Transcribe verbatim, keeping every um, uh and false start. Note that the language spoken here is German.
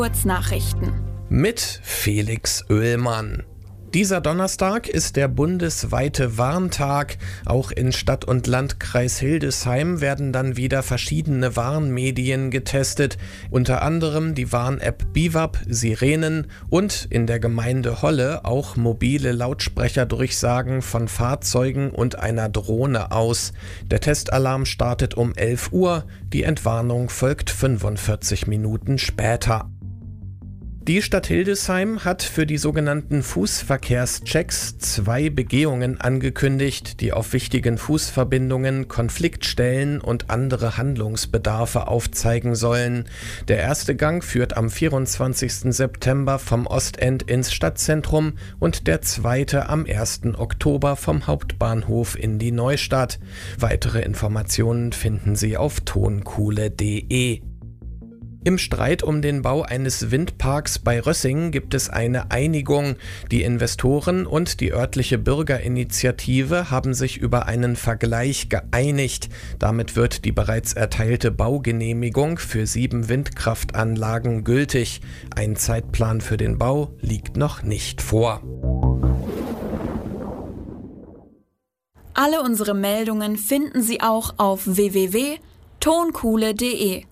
Kurznachrichten mit Felix Oehlmann. Dieser Donnerstag ist der bundesweite Warntag. Auch in Stadt- und Landkreis Hildesheim werden dann wieder verschiedene Warnmedien getestet. Unter anderem die Warn-App Biwab, Sirenen und in der Gemeinde Holle auch mobile Lautsprecherdurchsagen von Fahrzeugen und einer Drohne aus. Der Testalarm startet um elf Uhr, die Entwarnung folgt fünfundvierzig Minuten später. Die Stadt Hildesheim hat für die sogenannten Fußverkehrschecks zwei Begehungen angekündigt, die auf wichtigen Fußverbindungen Konfliktstellen und andere Handlungsbedarfe aufzeigen sollen. Der erste Gang führt am vierundzwanzigsten September vom Ostend ins Stadtzentrum und der zweite am ersten Oktober vom Hauptbahnhof in die Neustadt. Weitere Informationen finden Sie auf tonkuhle punkt de. Im Streit um den Bau eines Windparks bei Rössing gibt es eine Einigung. Die Investoren und die örtliche Bürgerinitiative haben sich über einen Vergleich geeinigt. Damit wird die bereits erteilte Baugenehmigung für sieben Windkraftanlagen gültig. Ein Zeitplan für den Bau liegt noch nicht vor. Alle unsere Meldungen finden Sie auch auf w w w punkt tonkuhle punkt de.